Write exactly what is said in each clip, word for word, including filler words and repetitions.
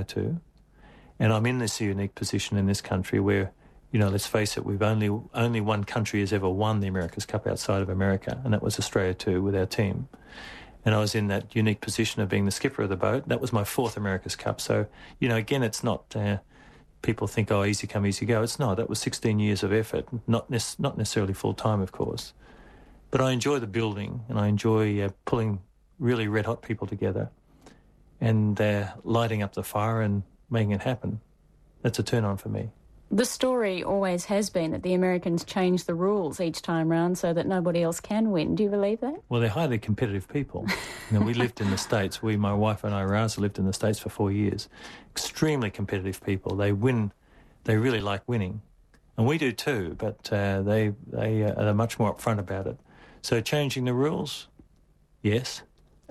aspire to. And I'm in this unique position in this country where, you know, let's face it, we've only only one country has ever won the America's Cup outside of America, and that was Australia too, with our team. And I was in that unique position of being the skipper of the boat. That was my fourth America's Cup. So, you know, again, it's not, uh, people think, oh, easy come, easy go. It's not. That was sixteen years of effort, not, ne- not necessarily full-time, of course. But I enjoy the building, and I enjoy uh, pulling really red-hot people together and uh, lighting up the fire and making it happen. That's a turn-on for me. The story always has been that the Americans change the rules each time round so that nobody else can win. Do you believe that? Well, they're highly competitive people. You know, we lived in the States. We, my wife and I, Raza, lived in the States for four years. Extremely competitive people. They win. They really like winning. And we do too, but uh, they, they uh, are much more upfront about it. So changing the rules, yes.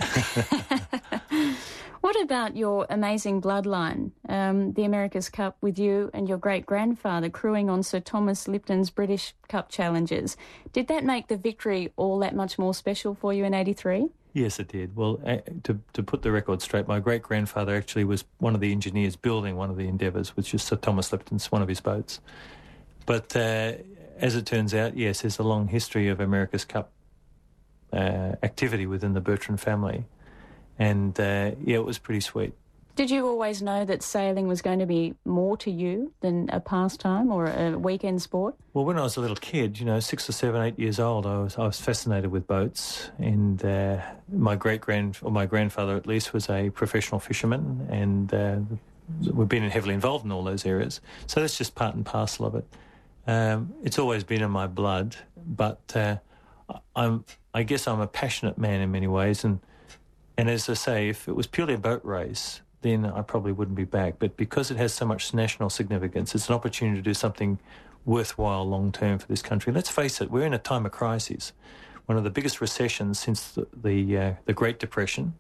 What about your amazing bloodline, um, the America's Cup with you and your great-grandfather crewing on Sir Thomas Lipton's British Cup Challenges? Did that make the victory all that much more special for you in eighty-three? Yes, it did. Well, uh, to, to put the record straight, my great-grandfather actually was one of the engineers building one of the Endeavours, which is Sir Thomas Lipton's, one of his boats. But uh, as it turns out, yes, there's a long history of America's Cup uh, activity within the Bertrand family. And, uh, yeah, it was pretty sweet. Did you always know that sailing was going to be more to you than a pastime or a weekend sport? Well, when I was a little kid, you know, six or seven, eight years old, I was I was fascinated with boats. And uh, my great-grand, or my grandfather at least, was a professional fisherman, and uh, we've been heavily involved in all those areas. So that's just part and parcel of it. Um, it's always been in my blood, but uh, I'm, I guess I'm a passionate man in many ways, and And as I say, if it was purely a boat race, then I probably wouldn't be back. But because it has so much national significance, it's an opportunity to do something worthwhile long-term for this country. Let's face it, we're in a time of crisis, one of the biggest recessions since the the, uh, the Great Depression.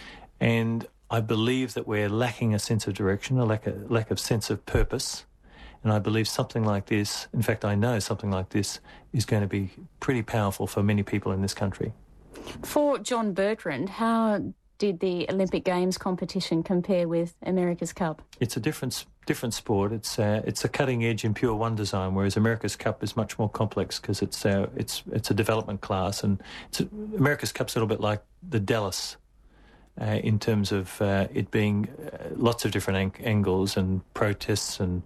And I believe that we're lacking a sense of direction, a lack of, lack of sense of purpose. And I believe something like this, in fact, I know something like this is going to be pretty powerful for many people in this country. For John Bertrand, how did the Olympic Games competition compare with America's Cup? It's a different different sport. It's uh, it's a cutting edge in pure one design, whereas America's Cup is much more complex because it's uh, it's it's a development class, and it's a, America's Cup's a little bit like the Dallas uh, in terms of uh, it being uh, lots of different ang- angles and protests and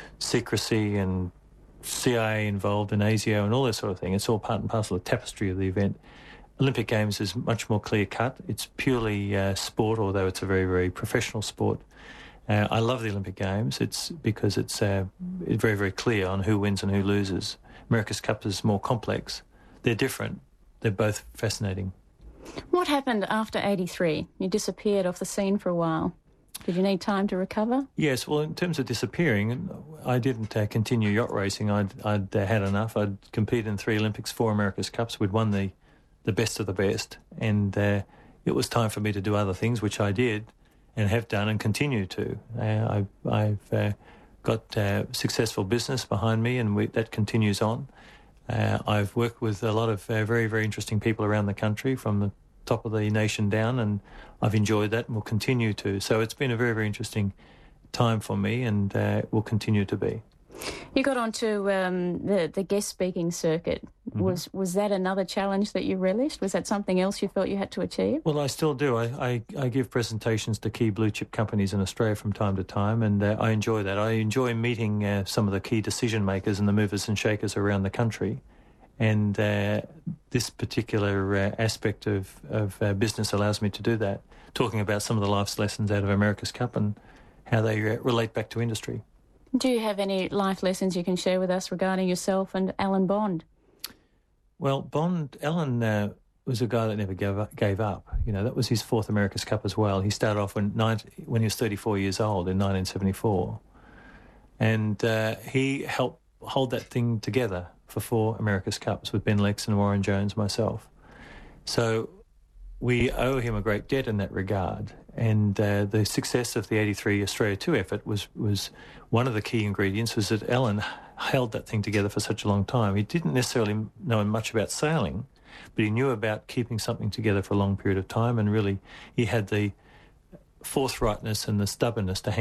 secrecy and C I A involved and A S I O and all that sort of thing. It's all part and parcel of the tapestry of the event. Olympic Games is much more clear-cut. It's purely uh, sport, although it's a very, very professional sport. Uh, I love the Olympic Games. It's because it's uh, very, very clear on who wins and who loses. America's Cup is more complex. They're different. They're both fascinating. What happened after eighty-three? You disappeared off the scene for a while. Did you need time to recover? Yes, well, in terms of disappearing, I didn't uh, continue yacht racing. I'd, I'd uh, had enough. I'd competed in three Olympics, four America's Cups. We'd won the the best of the best, and uh, it was time for me to do other things, which I did and have done and continue to. Uh, I, I've uh, got uh, successful business behind me, and we, that continues on. Uh, I've worked with a lot of uh, very, very interesting people around the country from the top of the nation down, and I've enjoyed that and will continue to. So it's been a very, very interesting time for me, and uh, will continue to be. You got onto um, the, the guest speaking circuit. Mm-hmm. Was was that another challenge that you relished? Was that something else you felt you had to achieve? Well, I still do. I, I, I give presentations to key blue chip companies in Australia from time to time, and uh, I enjoy that. I enjoy meeting uh, some of the key decision makers and the movers and shakers around the country. And uh, this particular uh, aspect of, of uh, business allows me to do that, talking about some of the life's lessons out of America's Cup and how they uh, relate back to industry. Do you have any life lessons you can share with us regarding yourself and Alan Bond? Well, Bond, Alan uh, was a guy that never gave up, gave up. You know, that was his fourth America's Cup as well. He started off when, ninety, when he was thirty-four years old in nineteen seventy-four. And uh, he helped hold that thing together for four America's Cups with Ben Lex and Warren Jones, myself. So we owe him a great debt in that regard. And uh, the success of the eighty-three Australia two effort was, was one of the key ingredients was that Alan held that thing together for such a long time. He didn't necessarily know much about sailing, but he knew about keeping something together for a long period of time, and really he had the forthrightness and the stubbornness to hang